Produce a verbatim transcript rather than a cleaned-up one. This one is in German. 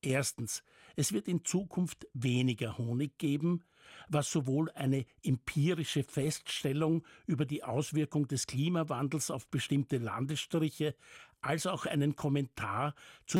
Erstens, es wird in Zukunft weniger Honig geben, was sowohl eine empirische Feststellung über die Auswirkung des Klimawandels auf bestimmte Landesstriche als auch einen Kommentar zu